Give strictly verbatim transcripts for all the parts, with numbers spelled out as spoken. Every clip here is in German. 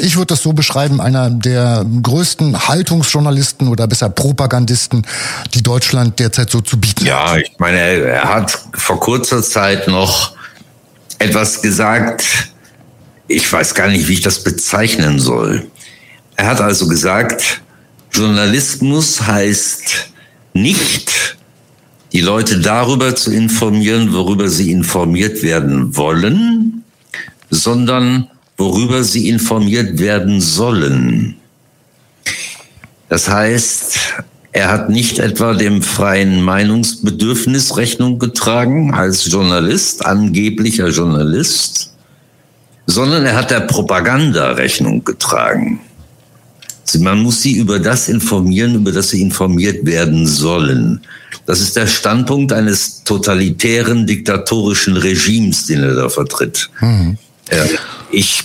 ich würde das so beschreiben, einer der größten Haltungsjournalisten oder besser Propagandisten, die Deutschland derzeit so zu bieten ja, hat. Ja, ich meine, er hat vor kurzer Zeit noch etwas gesagt, ich weiß gar nicht, wie ich das bezeichnen soll. Er hat also gesagt, Journalismus heißt nicht, die Leute darüber zu informieren, worüber sie informiert werden wollen, sondern worüber sie informiert werden sollen. Das heißt, er hat nicht etwa dem freien Meinungsbedürfnis Rechnung getragen als Journalist, angeblicher Journalist, sondern er hat der Propaganda Rechnung getragen. Man muss sie über das informieren, über das sie informiert werden sollen. Das ist der Standpunkt eines totalitären, diktatorischen Regimes, den er da vertritt. Mhm. Ich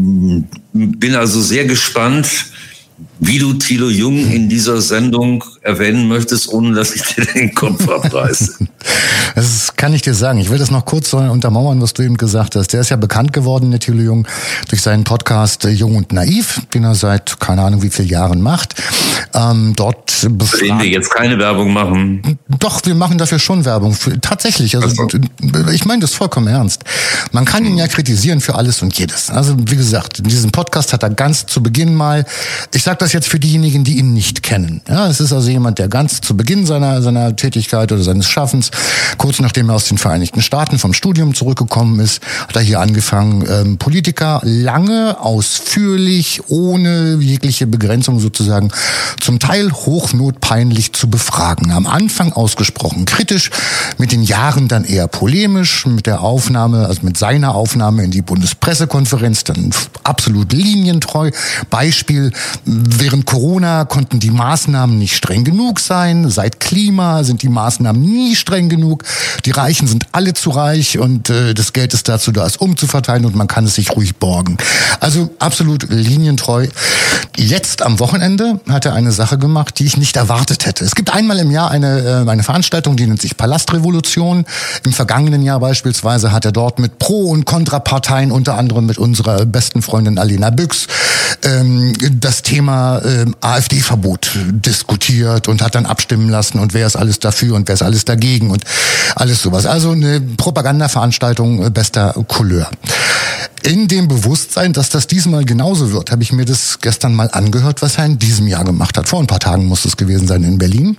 bin also sehr gespannt, wie du Thilo Jung in dieser Sendung erwähnen möchtest, ohne dass ich dir den Kopf abreiße. Das kann ich dir sagen. Ich will das noch kurz untermauern, was du eben gesagt hast. Der ist ja bekannt geworden, der Thilo Jung, durch seinen Podcast Jung und Naiv, den er seit keine Ahnung wie vielen Jahren macht. Ähm, dort befragt... Wenn wir jetzt keine Werbung machen. Doch, wir machen dafür schon Werbung. Für, tatsächlich. Also, so. Ich meine das vollkommen ernst. Man kann ihn ja kritisieren für alles und jedes. Also wie gesagt, in diesem Podcast hat er ganz zu Beginn mal... Ich sage das jetzt für diejenigen, die ihn nicht kennen. Ja, es ist also jemand, der ganz zu Beginn seiner seiner Tätigkeit oder seines Schaffens, kurz nachdem er aus den Vereinigten Staaten vom Studium zurückgekommen ist, hat er hier angefangen, ähm, Politiker lange, ausführlich, ohne jegliche Begrenzung sozusagen, zum Teil hochnotpeinlich zu befragen. Am Anfang ausgesprochen kritisch, mit den Jahren dann eher polemisch, mit der Aufnahme, also mit seiner Aufnahme in die Bundespressekonferenz, dann absolut linientreu. Beispiel, während Corona konnten die Maßnahmen nicht streng genug sein. Seit Klima sind die Maßnahmen nie streng genug. Die Reichen sind alle zu reich und äh, das Geld ist dazu da, es umzuverteilen und man kann es sich ruhig borgen. Also absolut linientreu. Jetzt am Wochenende hat er eine Sache gemacht, die ich nicht erwartet hätte. Es gibt einmal im Jahr eine, äh, eine Veranstaltung, die nennt sich Palastrevolution. Im vergangenen Jahr beispielsweise hat er dort mit Pro- und Kontraparteien, unter anderem mit unserer besten Freundin Alena Büchs, ähm, das Thema äh, AfD-Verbot diskutiert und hat dann abstimmen lassen und wer ist alles dafür und wer ist alles dagegen und alles sowas. Also eine Propagandaveranstaltung äh, bester Couleur. In dem Bewusstsein, dass das diesmal genauso wird, habe ich mir das gestern mal angehört, was er in diesem Jahr gemacht hat. Vor ein paar Tagen muss es gewesen sein in Berlin.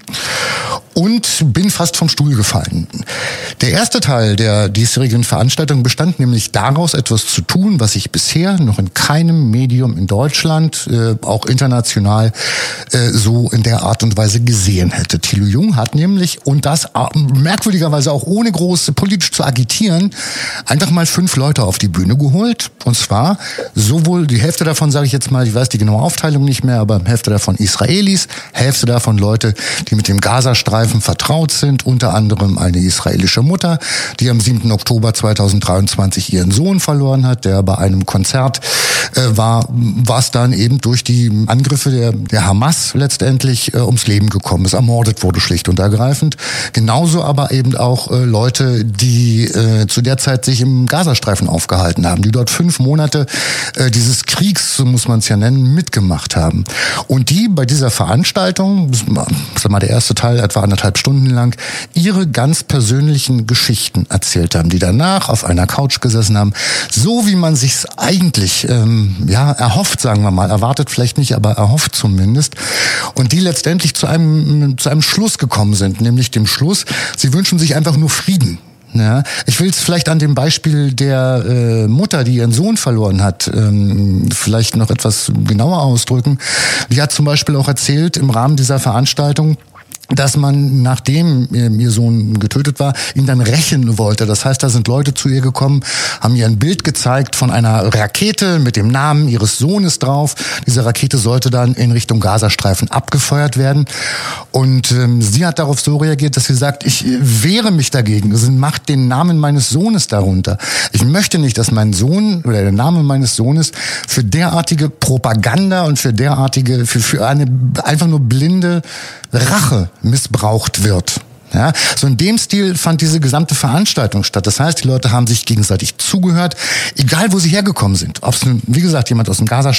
Und bin fast vom Stuhl gefallen. Der erste Teil der diesjährigen Veranstaltung bestand nämlich daraus, etwas zu tun, was ich bisher noch in keinem Medium in Deutschland, äh, auch international, äh, so in der Art und Weise gesehen hätte. Thilo Jung hat nämlich, und das merkwürdigerweise auch ohne groß politisch zu agitieren, einfach mal fünf Leute auf die Bühne geholt. Und zwar sowohl die Hälfte davon, sage ich jetzt mal, ich weiß die genaue Aufteilung nicht mehr, aber Hälfte davon Israelis, Hälfte davon Leute, die mit dem Gazastreifen vertraut sind, unter anderem eine israelische Mutter, die am siebten Oktober zweitausenddreiundzwanzig ihren Sohn verloren hat, der bei einem Konzert äh, war, was dann eben durch die Angriffe der, der Hamas letztendlich äh, ums Leben gekommen ist, ermordet wurde schlicht und ergreifend. Genauso aber eben auch äh, Leute, die äh, zu der Zeit sich im Gazastreifen aufgehalten haben, die dort fünf Monate äh, dieses Kriegs, so muss man es ja nennen, mitgemacht haben. Und die bei dieser Veranstaltung, das ist mal der erste Teil, etwa anderthalb Stunden lang, ihre ganz persönlichen Geschichten erzählt haben, die danach auf einer Couch gesessen haben, so wie man sich's eigentlich ähm, ja erhofft, sagen wir mal, erwartet vielleicht nicht, aber erhofft zumindest, und die letztendlich zu einem zu einem Schluss gekommen sind, nämlich dem Schluss, sie wünschen sich einfach nur Frieden. Ja, ich will es vielleicht an dem Beispiel der äh, Mutter, die ihren Sohn verloren hat, ähm, vielleicht noch etwas genauer ausdrücken. Die hat zum Beispiel auch erzählt im Rahmen dieser Veranstaltung, dass man, nachdem ihr Sohn getötet war, ihn dann rächen wollte. Das heißt, da sind Leute zu ihr gekommen, haben ihr ein Bild gezeigt von einer Rakete mit dem Namen ihres Sohnes drauf. Diese Rakete sollte dann in Richtung Gazastreifen abgefeuert werden. Und ähm, sie hat darauf so reagiert, dass sie sagt, ich wehre mich dagegen. Also macht den Namen meines Sohnes darunter. Ich möchte nicht, dass mein Sohn oder der Name meines Sohnes für derartige Propaganda und für derartige, für, für eine einfach nur blinde Rache missbraucht wird. Ja, so in dem Stil fand diese gesamte Veranstaltung statt. Das heißt, die Leute haben sich gegenseitig zugehört, egal wo sie hergekommen sind. Ob es, wie gesagt, jemand aus dem Gazastreifen